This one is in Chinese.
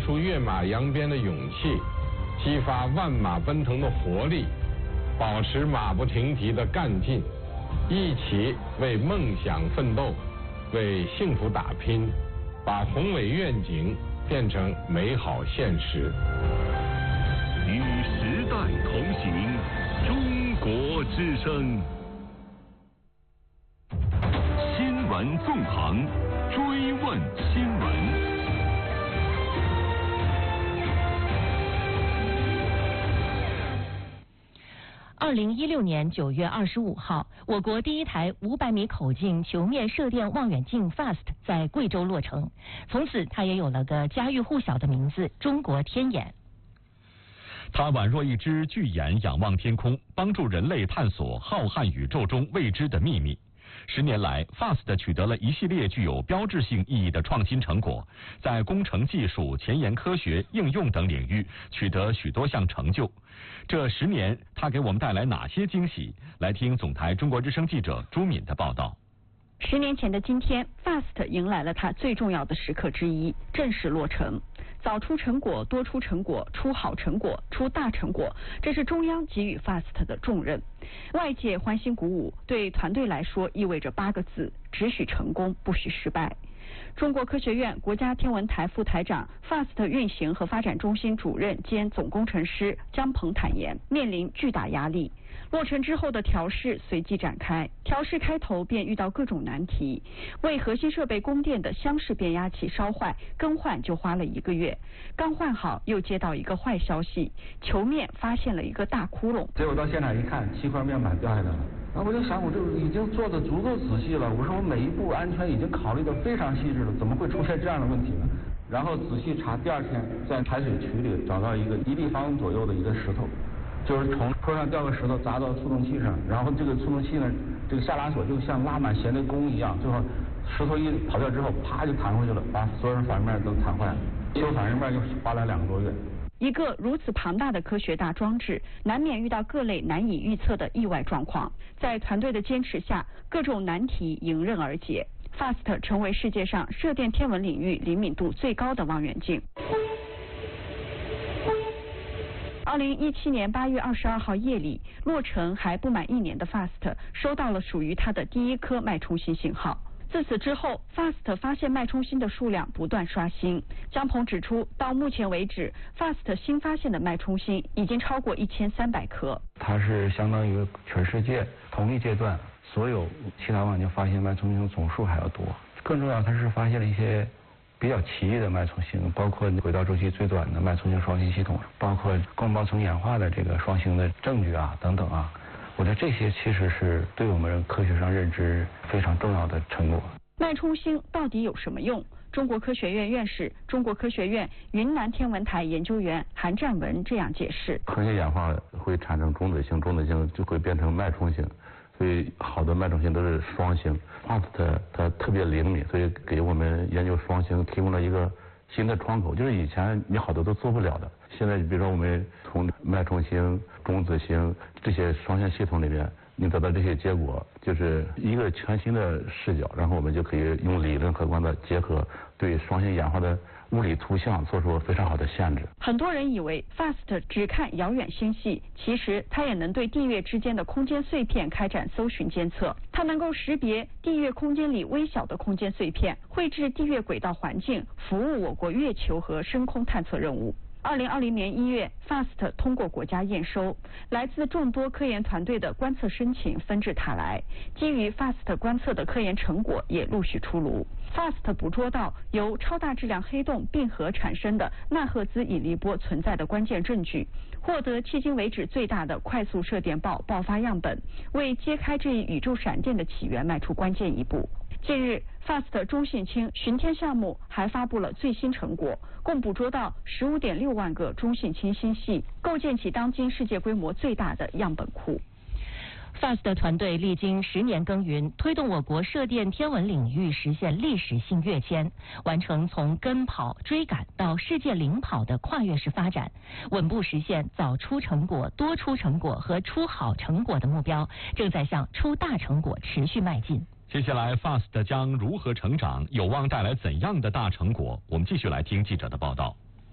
出跃马扬鞭的勇气，激发万马奔腾的活力，保持马不停蹄的干劲，一起为梦想奋斗，为幸福打拼，把宏伟愿景变成美好现实。 与时代同行，中国之声。新闻纵横，追问新闻。 2016年9月25号，我国第一台500米口径球面射电望远镜 FAST 在贵州落成，从此它也有了个家喻户晓的名字——中国天眼。 它宛若一只巨眼仰望天空，帮助人类探索浩瀚宇宙中未知的秘密。10年来 ，FAST 取得了一系列具有标志性意义的创新成果，在工程技术、前沿科学、应用等领域取得许多项成就。这10年，它给我们带来哪些惊喜？来听总台中国之声记者朱敏的报道。 10年前的今天 ，FAST 迎来了它最重要的时刻之一——正式落成。早出成果，多出成果，出好成果，出大成果，这是中央给予 FAST 的重任。外界欢欣鼓舞，对团队来说意味着8个字：只许成功，不许失败。中国科学院国家天文台副台长、FAST 运行和发展中心主任兼总工程师姜鹏坦言，面临巨大压力。落成之后的调试随即展开，调试开头便遇到各种难题。为核心设备供电的厢式变压器烧坏，更换就花了1个月。刚换好，又接到一个坏消息，球面发现了一个大窟窿。 结果到现场一看，7块面板掉下来了。然后我就想，我这已经做得足够仔细了，我说我每一步安全已经考虑得非常细致了，怎么会出现这样的问题呢？然后仔细查，第2天在排水渠里找到一个1立方左右的一个石头，就是从坡上掉个石头砸到触动器上，然后这个触动器呢，这个下拉锁就像拉满弦的弓一样，最后石头一跑掉之后，啪就弹回去了，把所有的反应面都弹坏了。修反应面就花了2个多月。 一个如此庞大的科学大装置，难免遇到各类难以预测的意外状况。在团队的坚持下，各种难题迎刃而解。FAST 成为世界上射电天文领域灵敏度最高的望远镜。2017年8月22号夜里，落成还不满1年的 FAST 收到了属于它的第1颗脉冲星信号。自此之后 ，FAST 发现脉冲星的数量不断刷新。姜鹏指出，到目前为止 ，FAST 新发现的脉冲星已经超过1300颗。 它是相当于全世界同一阶段所有其他望远镜发现脉冲星总数还要多。更重要，它是发现了一些比较奇异的脉冲星，包括轨道周期最短的脉冲星双星系统，包括共胞层演化的这个双星的证据啊，等等啊。我觉得这些其实是对我们科学上认知非常重要的成果。 脉冲星到底有什么用？中国科学院院士、中国科学院云南天文台研究员韩占文这样解释： 恒星演化会产生中子星，中子星就会变成脉冲星，所以好的脉冲星都是双星。FAST 它特别灵敏，所以给我们研究双星提供了一个新的窗口，就是以前你好多都做不了的。现在比如说我们从脉冲星、中子星这些双星系统里面，你得到这些结果，就是一个全新的视角，然后我们就可以用理论客观的结合，对双星演化的物理图像做出非常好的限制。 很多人以为 FAST 只看遥远星系，其实它也能对地月之间的空间碎片开展搜寻监测。它能够识别地月空间里微小的空间碎片，绘制地月轨道环境，服务我国月球和深空探测任务。2020年1月 ，FAST 通过国家验收，来自众多科研团队的观测申请纷至沓来，基于 FAST 观测的科研成果也陆续出炉。FAST 捕捉到由超大质量黑洞并合产生的纳赫兹引力波存在的关键证据，获得迄今为止最大的快速射电暴爆发样本，为揭开这一宇宙闪电的起源迈出关键一步。近日 ，FAST 中性氢巡天项目还发布了最新成果，共捕捉到15.6万个中性氢星系，构建起当今世界规模最大的样本库。 FAST 团队历经10年耕耘，推动我国射电天文领域实现历史性跃迁，完成从跟跑、追赶到世界领跑的跨越式发展，稳步实现早出成果、多出成果和出好成果的目标，正在向出大成果持续迈进。 接下来 FAST 将如何成长，有望带来怎样的大成果？我们继续来听记者的报道。